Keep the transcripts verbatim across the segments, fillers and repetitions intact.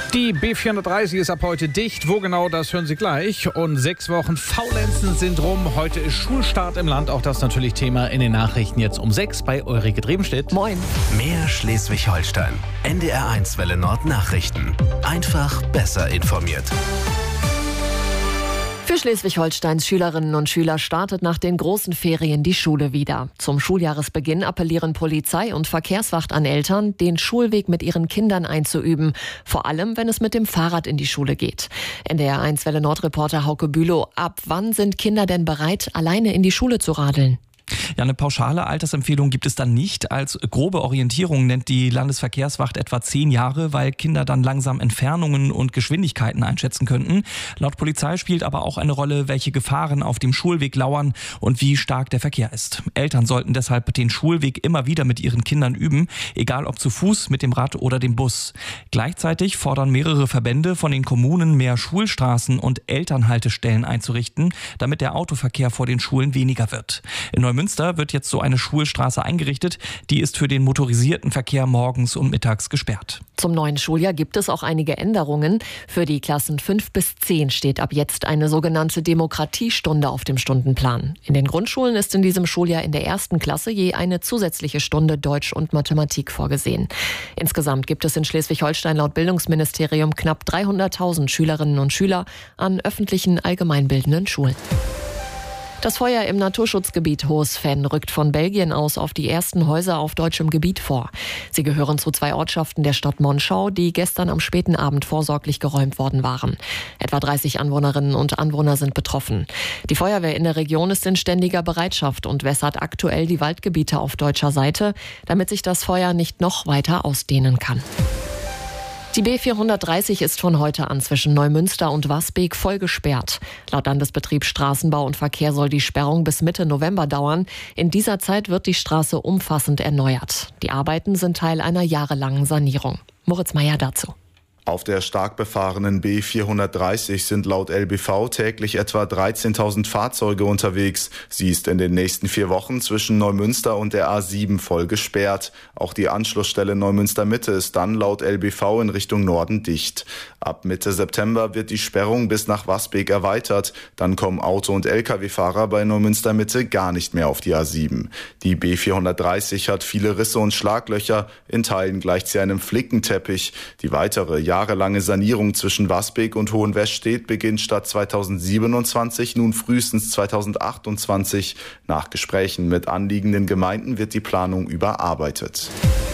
Die B vierhundertdreißig ist ab heute dicht. Wo genau, das hören Sie gleich. Und sechs Wochen Faulenzen sind rum. Heute ist Schulstart im Land. Auch das natürlich Thema in den Nachrichten jetzt um sechs bei Ulrike Drebenstedt. Moin. Mehr Schleswig-Holstein. N D R eins Welle Nord Nachrichten. Einfach besser informiert. Für Schleswig-Holsteins Schülerinnen und Schüler startet nach den großen Ferien die Schule wieder. Zum Schuljahresbeginn appellieren Polizei und Verkehrswacht an Eltern, den Schulweg mit ihren Kindern einzuüben. Vor allem, wenn es mit dem Fahrrad in die Schule geht. N D R eins Welle Nord-Reporter Hauke Bülow. Ab wann sind Kinder denn bereit, alleine in die Schule zu radeln? Ja, eine pauschale Altersempfehlung gibt es dann nicht. Als grobe Orientierung nennt die Landesverkehrswacht etwa zehn Jahre, weil Kinder dann langsam Entfernungen und Geschwindigkeiten einschätzen könnten. Laut Polizei spielt aber auch eine Rolle, welche Gefahren auf dem Schulweg lauern und wie stark der Verkehr ist. Eltern sollten deshalb den Schulweg immer wieder mit ihren Kindern üben, egal ob zu Fuß, mit dem Rad oder dem Bus. Gleichzeitig fordern mehrere Verbände von den Kommunen, mehr Schulstraßen und Elternhaltestellen einzurichten, damit der Autoverkehr vor den Schulen weniger wird. In Neumünster wird jetzt so eine Schulstraße eingerichtet. Die ist für den motorisierten Verkehr morgens und mittags gesperrt. Zum neuen Schuljahr gibt es auch einige Änderungen. Für die Klassen fünf bis zehn steht ab jetzt eine sogenannte Demokratiestunde auf dem Stundenplan. In den Grundschulen ist in diesem Schuljahr in der ersten Klasse je eine zusätzliche Stunde Deutsch und Mathematik vorgesehen. Insgesamt gibt es in Schleswig-Holstein laut Bildungsministerium knapp dreihunderttausend Schülerinnen und Schüler an öffentlichen allgemeinbildenden Schulen. Das Feuer im Naturschutzgebiet Hohes-Venn rückt von Belgien aus auf die ersten Häuser auf deutschem Gebiet vor. Sie gehören zu zwei Ortschaften der Stadt Monschau, die gestern am späten Abend vorsorglich geräumt worden waren. Etwa dreißig Anwohnerinnen und Anwohner sind betroffen. Die Feuerwehr in der Region ist in ständiger Bereitschaft und wässert aktuell die Waldgebiete auf deutscher Seite, damit sich das Feuer nicht noch weiter ausdehnen kann. Die B vierhundertdreißig ist von heute an zwischen Neumünster und Wasbeek voll gesperrt. Laut Landesbetrieb Straßenbau und Verkehr soll die Sperrung bis Mitte November dauern. In dieser Zeit wird die Straße umfassend erneuert. Die Arbeiten sind Teil einer jahrelangen Sanierung. Moritz Meyer dazu. Auf der stark befahrenen B vierhundertdreißig sind laut L B V täglich etwa dreizehntausend Fahrzeuge unterwegs. Sie ist in den nächsten vier Wochen zwischen Neumünster und der A sieben voll gesperrt. Auch die Anschlussstelle Neumünster Mitte ist dann laut L B V in Richtung Norden dicht. Ab Mitte September wird die Sperrung bis nach Wasbeek erweitert. Dann kommen Auto- und L K W-Fahrer bei Neumünster Mitte gar nicht mehr auf die A sieben. Die B vierhundertdreißig hat viele Risse und Schlaglöcher. In Teilen gleicht sie einem Flickenteppich. Die weitere jahrelange Sanierung zwischen Wasbeek und Hohenwestedt beginnt statt zweitausendsiebenundzwanzig nun frühestens zweitausendachtundzwanzig. Nach Gesprächen mit anliegenden Gemeinden wird die Planung überarbeitet.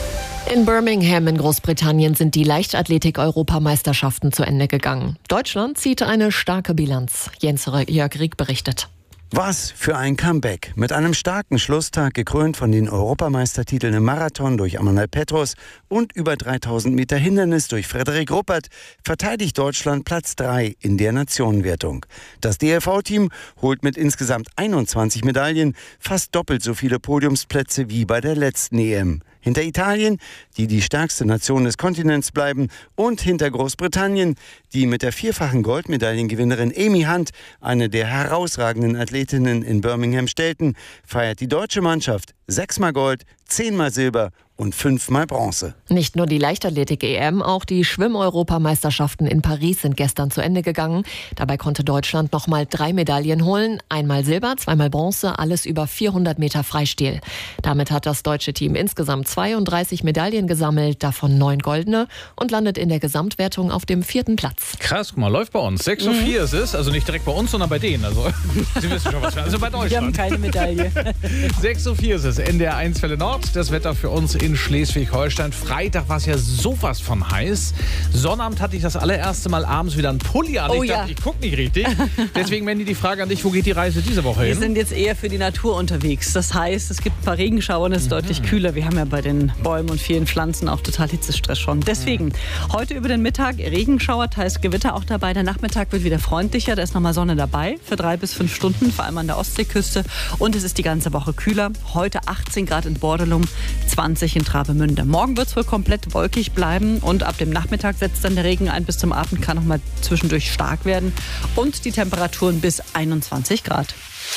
In Birmingham in Großbritannien sind die Leichtathletik-Europameisterschaften zu Ende gegangen. Deutschland zieht eine starke Bilanz. Jens Jörg Rieck berichtet. Was für ein Comeback. Mit einem starken Schlusstag, gekrönt von den Europameistertiteln im Marathon durch Amanal Petros und über dreitausend Meter Hindernis durch Frederik Ruppert, verteidigt Deutschland Platz drei in der Nationenwertung. Das D L V-Team holt mit insgesamt einundzwanzig Medaillen fast doppelt so viele Podiumsplätze wie bei der letzten E M. Hinter Italien, die die stärkste Nation des Kontinents bleiben, und hinter Großbritannien, die mit der vierfachen Goldmedaillengewinnerin Amy Hunt, eine der herausragenden Athletinnen in Birmingham, stellten, feiert die deutsche Mannschaft sechsmal Gold, zehnmal Silber und fünfmal Bronze. Nicht nur die Leichtathletik-E M, auch die Schwimm-Europameisterschaften in Paris sind gestern zu Ende gegangen. Dabei konnte Deutschland nochmal drei Medaillen holen. Einmal Silber, zweimal Bronze, alles über vierhundert Meter Freistil. Damit hat das deutsche Team insgesamt zweiunddreißig Medaillen gesammelt, davon neun goldene, und landet in der Gesamtwertung auf dem vierten Platz. Krass, guck mal, läuft bei uns. sechs Uhr vier mhm. ist es, also nicht direkt bei uns, sondern bei denen. Also, Sie wissen schon, was wir also bei Deutschland. Wir haben keine Medaille. sechs Uhr vier ist es, N D R eins Welle Nord. Das Wetter für uns in Schleswig-Holstein. Freitag war es ja sowas von heiß. Sonnabend hatte ich das allererste Mal abends wieder einen Pulli an. Oh ich ja. dachte, ich gucke nicht richtig. Deswegen, Mandy, die Frage an dich, wo geht die Reise diese Woche hin? Wir sind jetzt eher für die Natur unterwegs. Das heißt, es gibt ein paar Regenschauer und es ist mhm. deutlich kühler. Wir haben ja bei den Bäumen und vielen Pflanzen auch total Hitzestress schon. Deswegen, mhm. heute über den Mittag Regenschauer, teils Gewitter auch dabei. Der Nachmittag wird wieder freundlicher. Da ist nochmal Sonne dabei für drei bis fünf Stunden, vor allem an der Ostseeküste. Und es ist die ganze Woche kühler. Heute achtzehn Grad in Bordelum, zwanzig in Travemünde. Morgen wird es wohl komplett wolkig bleiben und ab dem Nachmittag setzt dann der Regen ein. Bis zum Abend kann noch mal zwischendurch stark werden und die Temperaturen bis einundzwanzig Grad.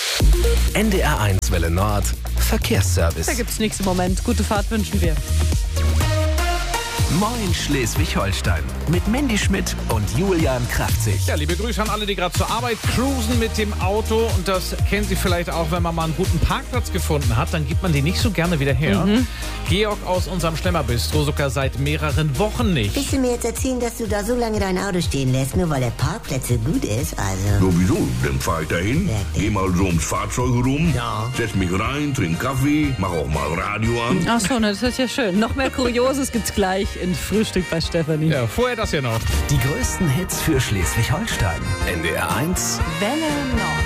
N D R eins Welle Nord Verkehrsservice. Da gibt es nichts im Moment. Gute Fahrt wünschen wir. Moin Schleswig-Holstein mit Mandy Schmidt und Julian Kraftzig. Ja, liebe Grüße an alle, die gerade zur Arbeit cruisen mit dem Auto. Und das kennen Sie vielleicht auch, wenn man mal einen guten Parkplatz gefunden hat, dann gibt man den nicht so gerne wieder her. Mhm. Georg aus unserem Schlemmerbistro sogar seit mehreren Wochen nicht. Willst du mir jetzt erzählen, dass du da so lange dein Auto stehen lässt, nur weil der Parkplatz so gut ist? Also. Sowieso, dann fahr ich dahin, Ja, geh mal so ums Fahrzeug rum, Ja. setz mich rein, trink Kaffee, mach auch mal Radio an. Ach so, das ist ja schön. Noch mehr Kurioses gibt's gleich in Frühstück bei Stefanie. Ja, vorher das hier noch. Die größten Hits für Schleswig-Holstein. N D R eins. Welle Nord.